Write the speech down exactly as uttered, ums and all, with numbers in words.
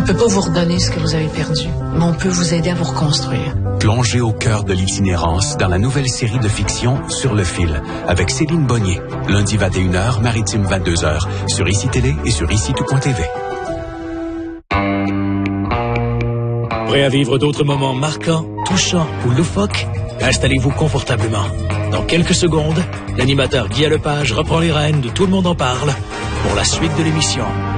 peut pas vous redonner ce que vous avez perdu, mais on peut vous aider à vous reconstruire. Plongez au cœur de l'itinérance dans la nouvelle série de fiction Sur le fil, avec Céline Bonnier. Lundi vingt et une heures, Maritime vingt-deux heures, sur I C I Télé et sur ici tout point T V. Prêt à vivre d'autres moments marquants, touchants ou loufoques? Installez-vous confortablement. Dans quelques secondes, l'animateur Guy Lepage reprend les rênes de Tout le monde en parle pour la suite de l'émission.